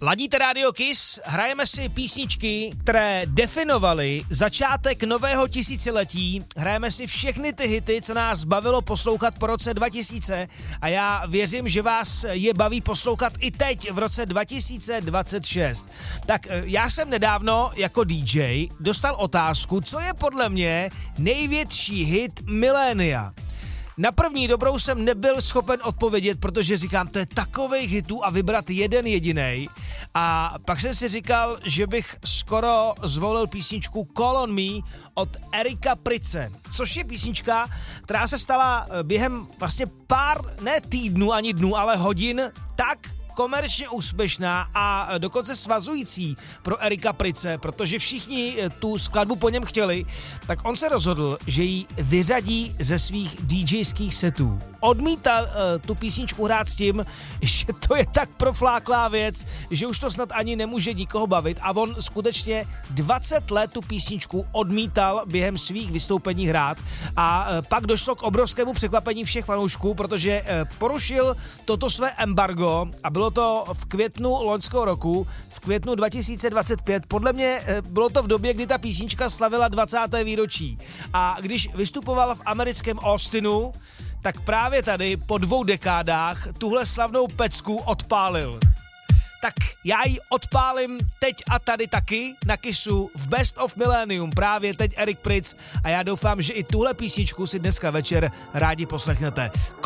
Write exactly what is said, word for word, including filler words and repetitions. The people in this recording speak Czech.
Ladíte Radio Kiss, hrajeme si písničky, které definovaly začátek nového tisíciletí, hrajeme si všechny ty hity, co nás bavilo poslouchat po roce dva tisíce a já věřím, že vás je baví poslouchat i teď v roce dva tisíce dvacet šest. Tak já jsem nedávno jako D J dostal otázku, co je podle mě největší hit milénia. Na první dobrou jsem nebyl schopen odpovědět, protože říkám, to je takovej hitů a vybrat jeden jedinej. A pak jsem si říkal, že bych skoro zvolil písničku Call on Me od Erika Pryce, což je písnička, která se stala během vlastně pár, ne týdnů ani dnů, ale hodin tak komerčně úspěšná a dokonce svazující pro Erika Pryce, protože všichni tu skladbu po něm chtěli, tak on se rozhodl, že ji vyřadí ze svých DJských setů. Odmítal uh, tu písničku hrát s tím, že to je tak profláklá věc, že už to snad ani nemůže nikoho bavit a on skutečně dvacet let tu písničku odmítal během svých vystoupení hrát a uh, pak došlo k obrovskému překvapení všech fanoušků, protože uh, porušil toto své embargo a bylo to v květnu loňského roku, v květnu dva tisíce dvacet pět. Podle mě bylo to v době, kdy ta písnička slavila dvacáté výročí. A když vystupovala v americkém Austinu, tak právě tady po dvou dekádách tuhle slavnou pecku odpálil. Tak já ji odpálím teď a tady taky na Kissu v Best of Millennium. Právě teď Erik Pryc a já doufám, že i tuhle písničku si dneska večer rádi poslechnete.